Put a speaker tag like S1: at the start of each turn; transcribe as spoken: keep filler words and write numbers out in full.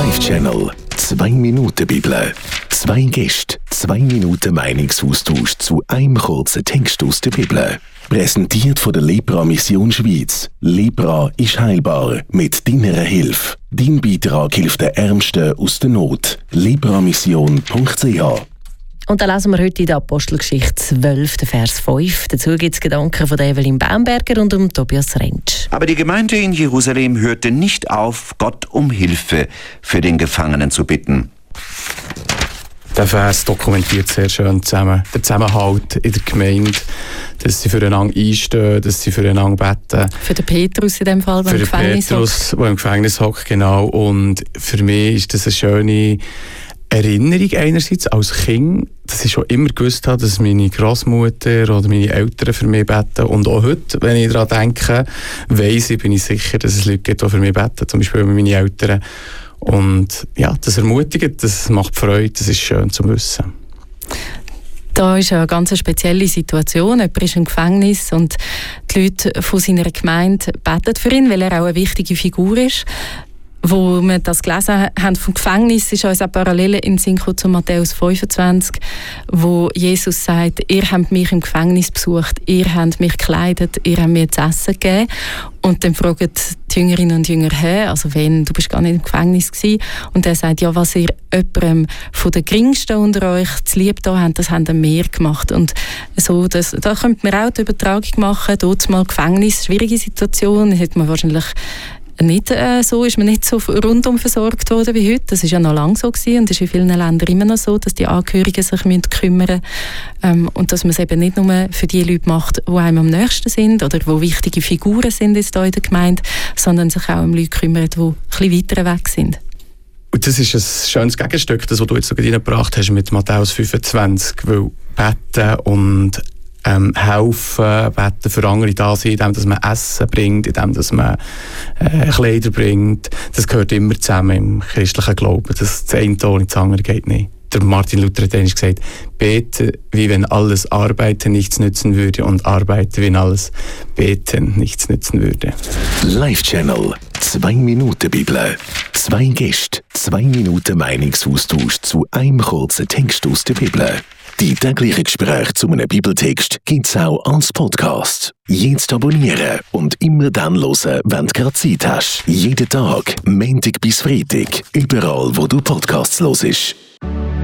S1: Live-Channel. Zwei Minuten Bibel. Zwei Gäste, zwei Minuten Meinungsaustausch zu einem kurzen Text aus der Bibel. Präsentiert von der Lepra Mission Schweiz. Lepra ist heilbar mit deiner Hilfe. Dein Beitrag hilft den Ärmsten aus der Not. lepramission punkt c h.
S2: Und dann lesen wir heute in der Apostelgeschichte zwölf, Vers fünf. Dazu gibt es Gedanken von Evelyn Baumberger und um Tobias Rentsch.
S3: Aber die Gemeinde in Jerusalem hörte nicht auf, Gott um Hilfe für den Gefangenen zu bitten.
S4: Der Vers dokumentiert sehr schön zusammen den Zusammenhalt in der Gemeinde, dass sie füreinander einstehen, dass sie füreinander beten.
S2: Für den Petrus in dem Fall, der im Gefängnis hockt. Für den Petrus, der im Gefängnis hockt, genau. Und für mich ist das eine schöne Erinnerung einerseits als Kind, dass ich schon immer gewusst habe, dass meine Großmutter oder meine Eltern für mich beten. Und auch heute, wenn ich daran denke, weiss ich, bin ich sicher, dass es Leute gibt, die für mich beten. Zum Beispiel meine Eltern. Und ja, das ermutigt, das macht Freude, das ist schön zu wissen. Da ist eine ganz spezielle Situation. Jemand ist im Gefängnis und die Leute von seiner Gemeinde beten für ihn, weil er auch eine wichtige Figur ist. Wo wir das gelesen haben vom Gefängnis, ist uns auch parallel in Sinn zu Matthäus fünfundzwanzig, wo Jesus sagt, ihr habt mich im Gefängnis besucht, ihr habt mich gekleidet, ihr habt mir zu essen gegeben. Und dann fragen die Jüngerinnen und Jünger, hey, also wenn, du bist gar nicht im Gefängnis gewesen. Und er sagt, ja, was ihr jemandem von den Geringsten unter euch zu lieb da habt, das haben wir gemacht. Und so, das, da könnte man auch die Übertragung machen, dort mal Gefängnis, schwierige Situation, hätte man wahrscheinlich nicht äh, so, ist man nicht so rundum versorgt worden wie heute. Das ist ja noch lange so gewesen und ist in vielen Ländern immer noch so, dass die Angehörigen sich müssen kümmern ähm, und dass man es eben nicht nur für die Leute macht, die einem am nächsten sind oder die wichtige Figuren sind jetzt hier in der Gemeinde, sondern sich auch um Leute kümmert, die ein bisschen weiter weg sind.
S4: Und das ist ein schönes Gegenstück, das, was du jetzt so reingebracht hast mit Matthäus fünfundzwanzig, weil beten und Ähm, helfen, beten für andere da sein, indem dass man Essen bringt, indem dass man äh, Kleider bringt. Das gehört immer zusammen im christlichen Glauben. Das, das eine ohne das andere geht nicht. Der Martin Luther hat einmal gesagt, bete, wie wenn alles Arbeiten nichts nützen würde und arbeite, wie wenn alles Beten nichts nützen würde.
S1: Live-Channel. Zwei Minuten Bibel. Zwei Gäste, zwei Minuten Meinungsaustausch zu einem kurzen Text aus der Bibel. Die täglichen Gespräche zu einem Bibeltext gibt es auch als Podcast. Jetzt abonnieren und immer dann hören, wenn du gerade Zeit hast. Jeden Tag, Montag bis Freitag, überall, wo du Podcasts hörst.